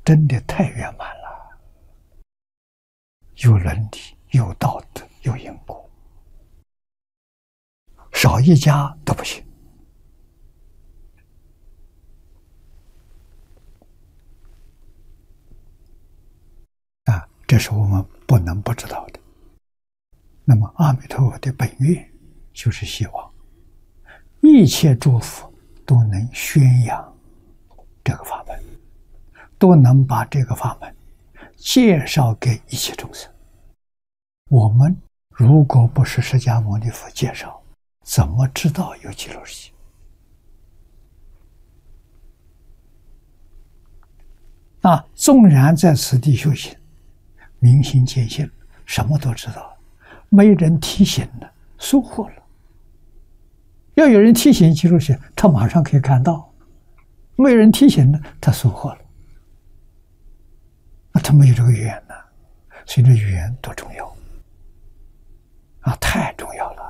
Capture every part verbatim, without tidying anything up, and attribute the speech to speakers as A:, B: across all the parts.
A: 真的太圆满了，有伦理，有道德，有因果，少一家都不行。啊，这是我们不能不知道的。那么阿弥陀佛的本愿就是希望一切诸佛都能宣扬这个法门，都能把这个法门介绍给一切众生。我们如果不是释迦牟尼佛介绍，怎么知道有极乐世界？啊，纵然在此地修行，明心见性，什么都知道，没人提醒了，疏忽了。要有人提醒极乐世界，他马上可以看到；没有人提醒了，他疏忽了。那他没有这个缘呢，所以这缘多重要啊，太重要了。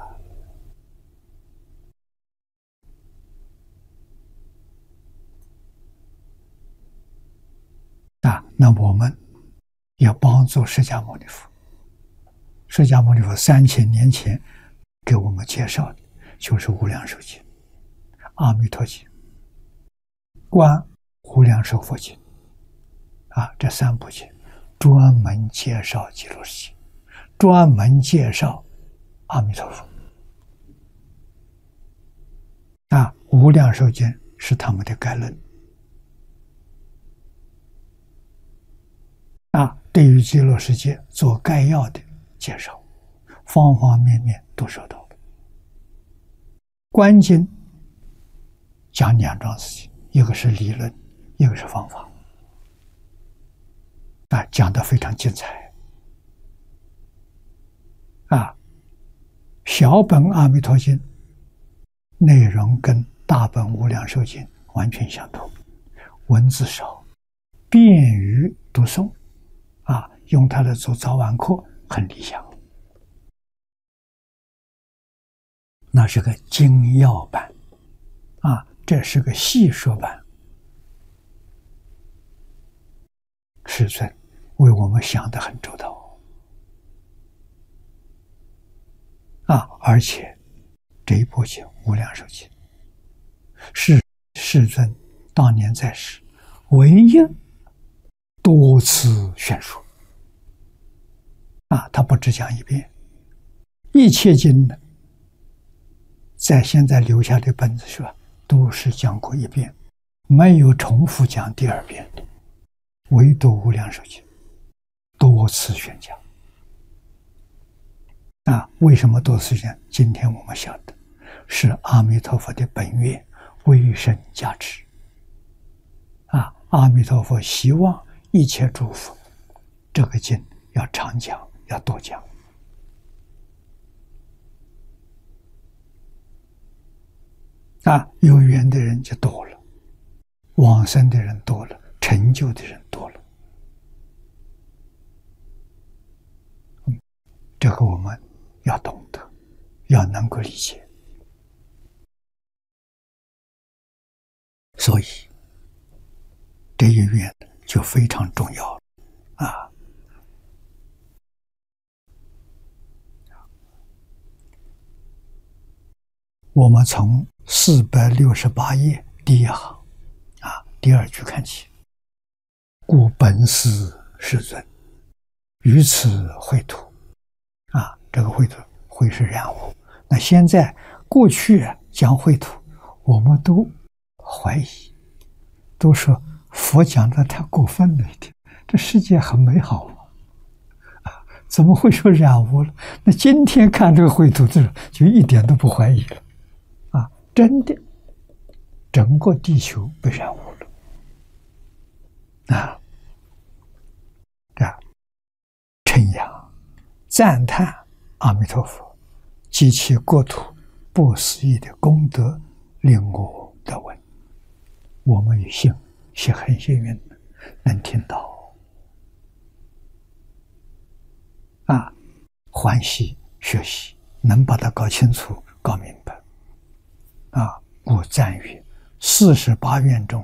A: 啊，那我们要帮助释迦牟尼佛。释迦牟尼佛三千年前给我们介绍的就是无量寿经、阿弥陀经、观无量寿佛经啊，这三部经专门介绍极乐世界，专门介绍阿弥陀佛。啊，无量寿经是他们的概论。啊，对于极乐世界做概要的介绍，方方面面都说到了。观经讲两桩事情，一个是理论，一个是方法。啊，讲得非常精彩。啊，小本阿弥陀经内容跟大本无量寿经完全相同，文字少，便于读诵。啊，用它来做早晚课很理想。那是个精要版，啊，这是个细说版。世尊为我们想得很周到。啊，而且这一部经《无量寿经》是世尊当年在世唯一多次宣说。啊，他不只讲一遍，一切经呢，在现在留下的本子上都是讲过一遍，没有重复讲第二遍的，唯独无量寿经多次宣讲。啊，为什么多次宣讲？今天我们晓得，是阿弥陀佛的本愿威神加持。啊，阿弥陀佛希望一切诸佛这个经要常讲，要多讲。啊，有缘的人就多了，往生的人多了，成就的人多了。嗯，这个我们要懂得，要能够理解。所以这一缘就非常重要啊。我们从四百六十八页第一行啊第二句看起，故本师世尊于此绘图啊，这个绘图绘是染污。那现在过去讲绘图，我们都怀疑，都说佛讲的太过分了一点，这世界很美好嘛，啊，怎么会说染污了？那今天看这个绘图的时候，就一点都不怀疑了。真的，整个地球被染污了啊！啊，称扬、赞叹阿弥陀佛及其国土不思议的功德，令我得闻。我们有幸，是很幸运的，能听到啊，欢喜学习，能把它搞清楚、搞明白。啊，故赞曰：四十八愿中